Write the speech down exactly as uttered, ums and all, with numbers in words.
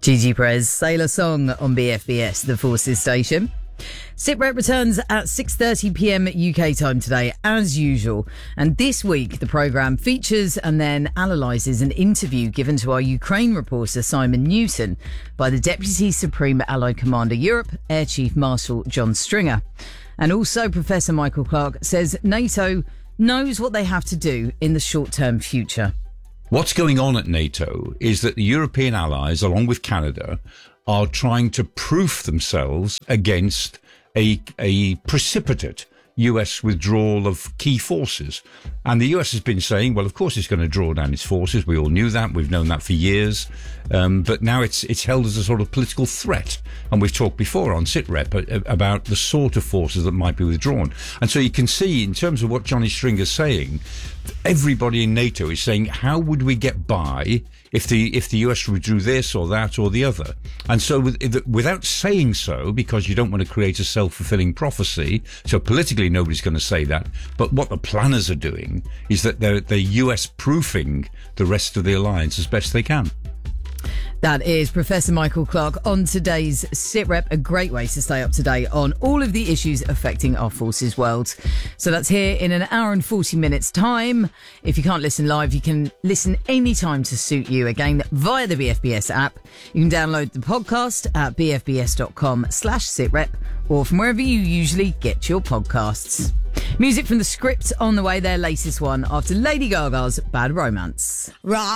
Gigi Perez, Sailor Song on B F B S, the Forces station. SitRep returns at six thirty p.m. U K time today, as usual. And this week, the programme features and then analyses an interview given to our Ukraine reporter, Simon Newton, by the Deputy Supreme Allied Commander Europe, Air Chief Marshal John Stringer. And also, Professor Michael Clark says NATO knows what they have to do in the short-term future. What's going on at NATO is that the European allies, along with Canada, are trying to proof themselves against a, a precipitate U S withdrawal of key forces. And the U S has been saying, well, of course it's going to draw down its forces. We all knew that. We've known that for years. Um, but now it's it's held as a sort of political threat. And we've talked before on SitRep about the sort of forces that might be withdrawn. And so you can see, in terms of what Johnny Stringer's saying, everybody in NATO is saying, how would we get by if the if the U S withdrew this or that or the other? And so with, without saying so, because you don't want to create a self-fulfilling prophecy, so politically nobody's going to say that, but what the planners are doing is that they're, they're U S-proofing the rest of the alliance as best they can. That is Professor Michael Clark on today's SitRep, a great way to stay up to date on all of the issues affecting our forces world. So that's here in an hour and forty minutes time. If you can't listen live, you can listen anytime to suit you, again, via the B F B S app. You can download the podcast at bfbs.com slash sitrep or from wherever you usually get your podcasts. Music from The Script on the way, their latest one after Lady Gaga's Bad Romance. Right.